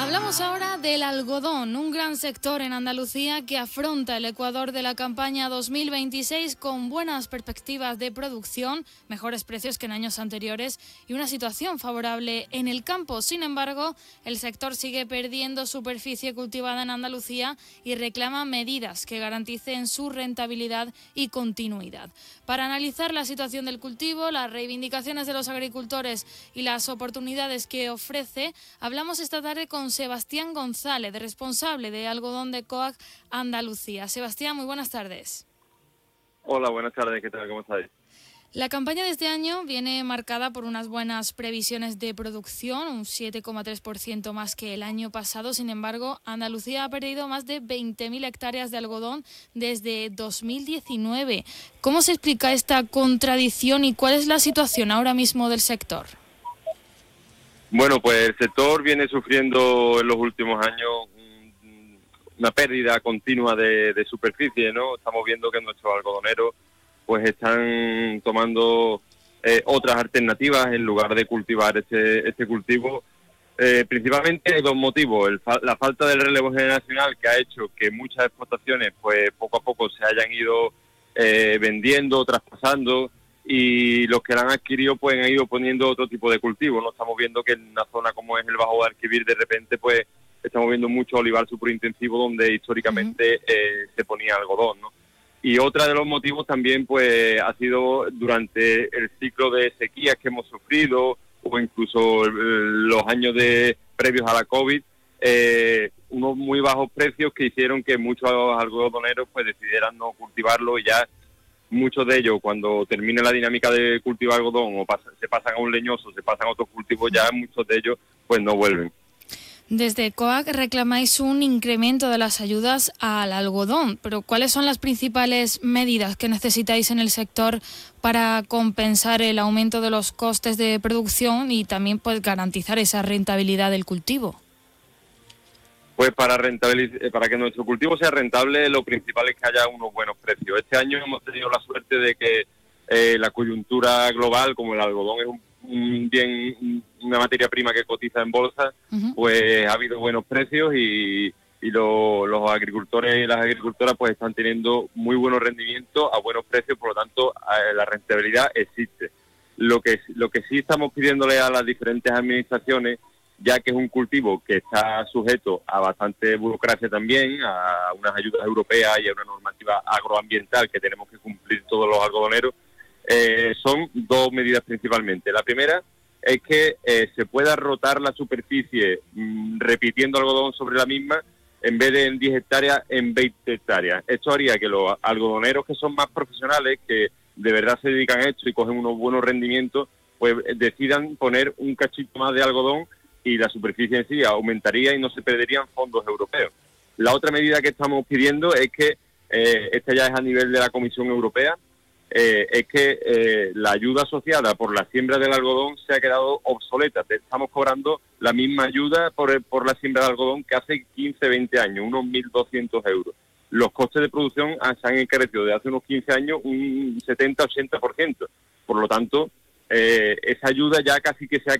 Hablamos ahora del algodón, un gran sector en Andalucía que afronta el ecuador de la campaña 2026 con buenas perspectivas de producción, mejores precios que en años anteriores y una situación favorable en el campo. Sin embargo, el sector sigue perdiendo superficie cultivada en Andalucía y reclama medidas que garanticen su rentabilidad y continuidad. Para analizar la situación del cultivo, las reivindicaciones de los agricultores y las oportunidades que ofrece, hablamos esta tarde con Sebastián González, responsable de algodón de COAG Andalucía. Sebastián, muy buenas tardes. Hola, buenas tardes, ¿qué tal? ¿Cómo estáis? La campaña de este año viene marcada por unas buenas previsiones de producción, un 7,3% más que el año pasado. Sin embargo, Andalucía ha perdido más de 20.000 hectáreas de algodón desde 2019. ¿Cómo se explica esta contradicción y cuál es la situación ahora mismo del sector? Bueno, pues el sector viene sufriendo en los últimos años una pérdida continua de superficie, ¿no? Estamos viendo que nuestros algodoneros pues están tomando otras alternativas en lugar de cultivar este cultivo. Principalmente hay dos motivos: la falta del relevo generacional, que ha hecho que muchas explotaciones pues poco a poco se hayan ido vendiendo, traspasando, y los que la han adquirido pues han ido poniendo otro tipo de cultivo, ¿no? Estamos viendo que en una zona como es el Bajo Guadalquivir, de repente pues estamos viendo mucho olivar superintensivo donde históricamente se ponía algodón, ¿no? Y otra de los motivos también pues ha sido durante el ciclo de sequías que hemos sufrido, o incluso los años previos a la COVID, unos muy bajos precios que hicieron que muchos algodoneros pues decidieran no cultivarlo, y ya muchos de ellos, cuando termine la dinámica de cultivar algodón o se pasan a un leñoso, se pasan a otros cultivos, ya muchos de ellos pues no vuelven. Desde COAG reclamáis un incremento de las ayudas al algodón, pero ¿cuáles son las principales medidas que necesitáis en el sector para compensar el aumento de los costes de producción y también pues garantizar esa rentabilidad del cultivo? Pues para que nuestro cultivo sea rentable, lo principal es que haya unos buenos precios. Este año hemos tenido la suerte de que la coyuntura global, como el algodón es un bien, una materia prima que cotiza en bolsa, pues ha habido buenos precios y los agricultores y las agricultoras pues están teniendo muy buenos rendimientos a buenos precios, por lo tanto la rentabilidad existe. Lo que sí estamos pidiéndole a las diferentes administraciones, ya que es un cultivo que está sujeto a bastante burocracia también, a unas ayudas europeas y a una normativa agroambiental que tenemos que cumplir todos los algodoneros, son dos medidas principalmente. La primera es que se pueda rotar la superficie repitiendo algodón sobre la misma, en vez de en 10 hectáreas, en 20 hectáreas. Esto haría que los algodoneros que son más profesionales, que de verdad se dedican a esto y cogen unos buenos rendimientos, pues decidan poner un cachito más de algodón y la superficie en sí aumentaría y no se perderían fondos europeos. La otra medida que estamos pidiendo es que, esta ya es a nivel de la Comisión Europea, es que la ayuda asociada por la siembra del algodón se ha quedado obsoleta. Estamos cobrando la misma ayuda por la siembra de algodón que hace 15, 20 años, unos 1.200 euros. Los costes de producción se han encarecido de hace unos 15 años un 70-80%. Por lo tanto, esa ayuda ya casi que se ha